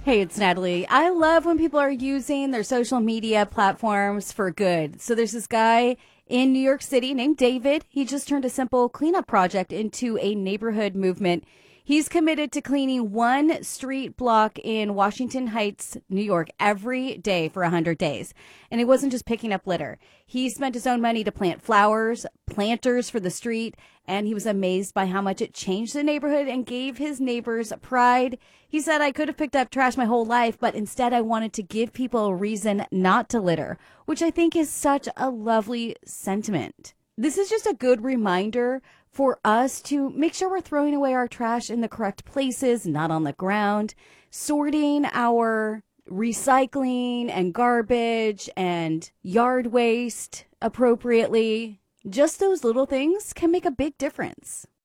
Hey, it's Natalie. I love when people are using their social media platforms for good. So there's this guy in New York City named David. He just turned a simple cleanup project into a neighborhood movement. He's committed to cleaning one street block in Washington Heights, New York, every day for 100 days. And it wasn't just picking up litter. He spent his own money to plant flowers, planters for the street, and he was amazed by how much it changed the neighborhood and gave his neighbors pride. He said, I could have picked up trash my whole life, but instead I wanted to give people a reason not to litter, which I think is such a lovely sentiment. This is just a good reminder for us to make sure we're throwing away our trash in the correct places, not on the ground, sorting our recycling and garbage and yard waste appropriately. Just those little things can make a big difference.